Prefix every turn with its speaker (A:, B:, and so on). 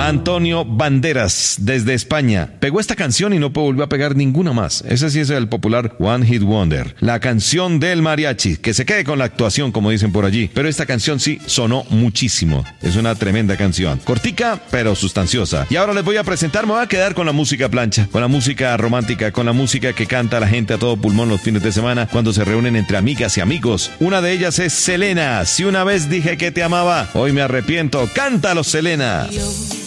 A: Antonio Banderas, desde España. Pegó esta canción y no volvió a pegar ninguna más. Ese sí es el popular One Hit Wonder. La canción del mariachi. Que se quede con la actuación, como dicen por allí. Pero esta canción sí sonó muchísimo. Es una tremenda canción. Cortica, pero sustanciosa. Y ahora les voy a presentar, me voy a quedar con la música plancha, con la música romántica, con la música que canta la gente a todo pulmón los fines de semana cuando se reúnen entre amigas y amigos. Una de ellas es Selena. Si una vez dije que te amaba, hoy me arrepiento. Cántalo, Selena.